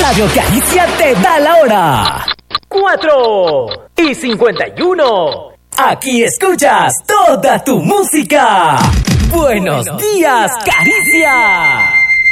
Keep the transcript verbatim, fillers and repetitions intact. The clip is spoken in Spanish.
Radio Caricia te da la hora. Cuatro y cincuenta y uno. Aquí escuchas toda tu música. Buenos, Buenos días, días, Caricia.